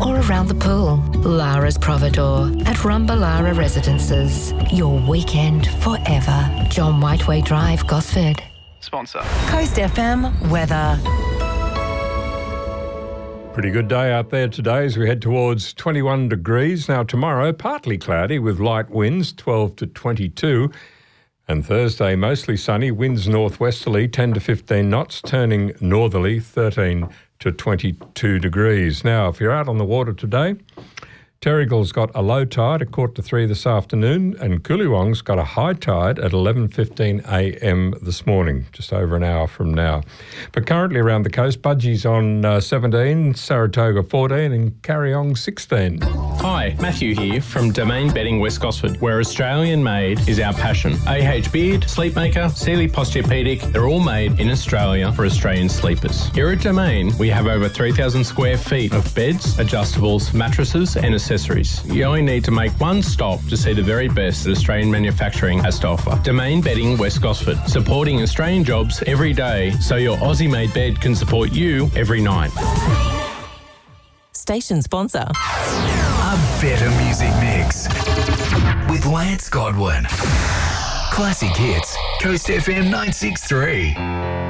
or around the pool. Lara's Providore at Rumbalara Residences. Your weekend forever. John Whiteway Drive, Gosford. Sponsor. Coast FM weather. Pretty good day out there today as we head towards 21 degrees. Now tomorrow, partly cloudy with light winds, 12 to 22. And Thursday, mostly sunny, winds northwesterly, 10 to 15 knots, turning northerly, 13 to 22 degrees. Now, if you're out on the water today, Terrigal's got a low tide at 2:45 this afternoon, and Coolewong's got a high tide at 11:15 a.m. this morning, just over an hour from now. But currently around the coast, Budgie's on 17, Saratoga 14 and Carryong 16. Hi, Matthew here from Domain Bedding West Gosford, where Australian made is our passion. AH Beard, Sleepmaker, Sealy Posturepedic, they're all made in Australia for Australian sleepers. Here at Domain, we have over 3,000 square feet of beds, adjustables, mattresses and accessories. You only need to make one stop to see the very best that Australian manufacturing has to offer. Domain Bedding West Gosford, supporting Australian jobs every day so your Aussie-made bed can support you every night. Station sponsor. A better music mix with Lance Godwin. Classic hits, Coast FM 963.